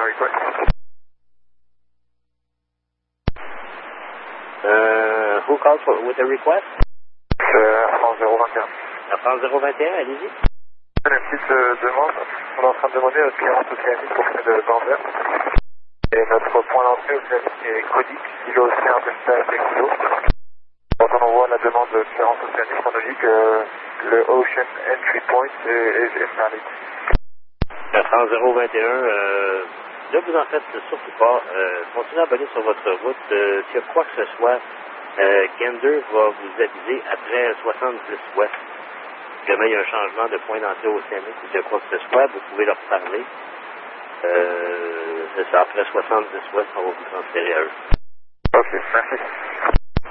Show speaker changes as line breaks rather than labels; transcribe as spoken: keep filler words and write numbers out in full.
request.
Uh, who calls for, with a request?
Euh, France zéro vingt et un.
La France zéro vingt et un, allez-y.
Une petite euh, demande. On est en train de demander notre client océanique pour faire de Bamber. Et notre point d'entrée océanique est Codic. Il a aussi un delta F X O. Quand on envoie la demande de clearance océanique, on nous dit que le Ocean Entry Point est, est invalid.
La France zéro vingt et un, euh, là vous en faites surtout pas. Euh, continuez à abonner sur votre route. Euh, S'il y a quoi que ce soit, euh, Gander va vous aviser après soixante-dix ouest. Si jamais il y a un changement de point d'entrée océanique ou de quoi que ce soit, vous pouvez leur parler. Euh, c'est ça, après soixante-dix ouest, on va vous transférer à eux.
Ok, merci.